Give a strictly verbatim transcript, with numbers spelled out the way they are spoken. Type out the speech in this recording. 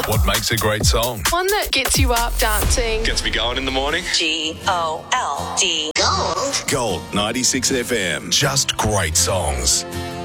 What makes a great song? One that gets you up dancing. Gets me going in the morning. G O L D. Gold ninety-six F M. Just great songs.